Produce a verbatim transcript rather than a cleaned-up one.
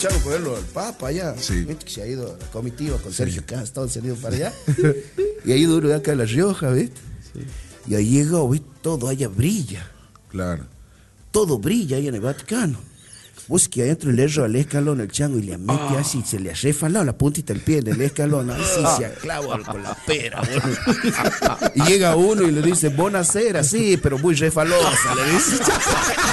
Chango por verlo al Papa allá. Sí. Viste que se ha ido a la comitiva con Sergio Cas, todos se han ido para allá. Y ha ido uno de acá a La Rioja, ¿viste? Sí. Y ahí llegó, ¿viste? Todo allá brilla. Claro. Todo brilla ahí en el Vaticano. Vos que adentro le erro al escalón el chango y le mete oh. así, se le ha refalado la puntita del pie en el escalón, así oh. se aclava con la pera. Bueno. Y llega uno y le dice, buonasera, sí, pero muy refalosa, le dice.